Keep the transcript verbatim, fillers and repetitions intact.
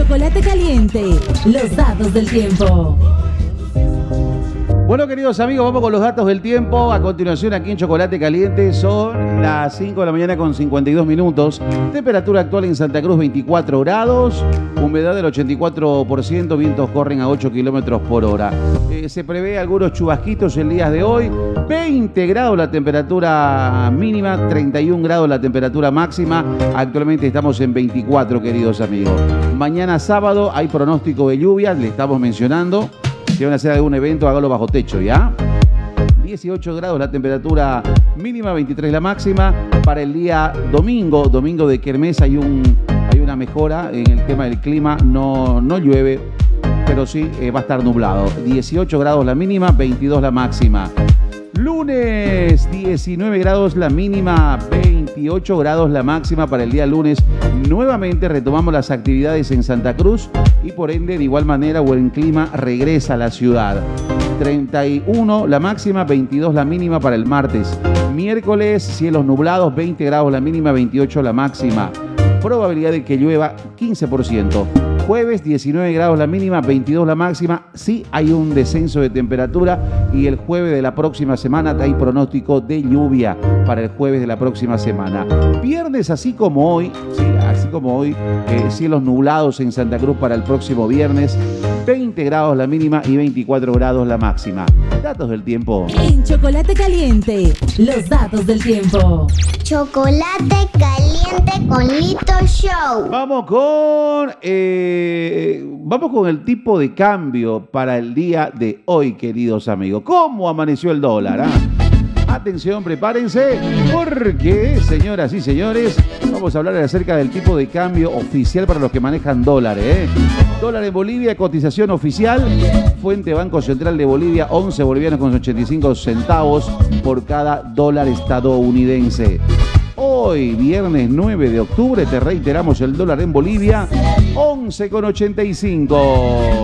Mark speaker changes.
Speaker 1: Chocolate Caliente, los datos del tiempo.
Speaker 2: Bueno, queridos amigos, vamos con los datos del tiempo. A continuación, aquí en Chocolate Caliente, son las cinco de la mañana con cincuenta y dos minutos. Temperatura actual en Santa Cruz, veinticuatro grados. Humedad del ochenta y cuatro por ciento. Vientos corren a ocho kilómetros por hora. Eh, se prevé algunos chubasquitos el día de hoy. veinte grados la temperatura mínima, treinta y un grados la temperatura máxima. Actualmente estamos en veinticuatro, queridos amigos. Mañana sábado hay pronóstico de lluvia, le estamos mencionando. Si van a hacer algún evento, hágalo bajo techo, ¿ya? dieciocho grados la temperatura mínima, veintitrés la máxima. Para el día domingo, domingo de Kermés, hay, un, hay una mejora en el tema del clima. No, no llueve, pero sí eh, va a estar nublado. dieciocho grados la mínima, veintidós la máxima. Lunes, diecinueve grados la mínima, veintiocho grados la máxima para el día lunes. Nuevamente retomamos las actividades en Santa Cruz y por ende, de igual manera, buen clima regresa a la ciudad. treinta y uno la máxima, veintidós la mínima para el martes. Miércoles, cielos nublados, veinte grados la mínima, veintiocho la máxima. Probabilidad de que llueva, quince por ciento. Jueves, diecinueve grados la mínima, veintidós la máxima. Sí hay un descenso de temperatura y el jueves de la próxima semana hay pronóstico de lluvia para el jueves de la próxima semana. Viernes, así como hoy, sí, así como hoy, eh, cielos nublados en Santa Cruz para el próximo viernes. veinte grados la mínima y veinticuatro grados la máxima. Datos del tiempo.
Speaker 1: En Chocolate Caliente, los datos del tiempo.
Speaker 3: Chocolate Caliente con Lito Show.
Speaker 2: Vamos con, eh, vamos con el tipo de cambio para el día de hoy, queridos amigos. ¿Cómo amaneció el dólar? Ah? Atención, prepárense, porque, señoras y señores, vamos a hablar acerca del tipo de cambio oficial para los que manejan dólares. ¿eh? Dólar en Bolivia, cotización oficial, fuente Banco Central de Bolivia, once bolivianos con ochenta y cinco centavos por cada dólar estadounidense. Hoy, viernes nueve de octubre, te reiteramos el dólar en Bolivia, once con ochenta y cinco.